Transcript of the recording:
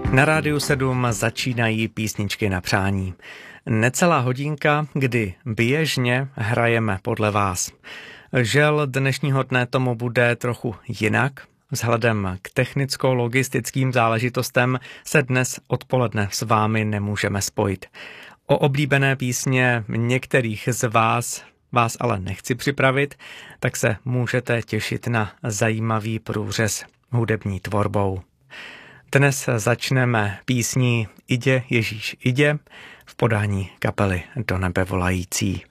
Na Rádiu 7 začínají písničky na přání. Necelá hodinka, kdy běžně hrajeme podle vás. Žel dnešního dne tomu bude trochu jinak. Vzhledem k technicko-logistickým záležitostem se dnes odpoledne s vámi nemůžeme spojit. O oblíbené písně některých z vás ale nechci připravit, tak se můžete těšit na zajímavý průřez hudební tvorbou. Dnes začneme písní Ide Ježíš ide v podání kapely Do nebe volající.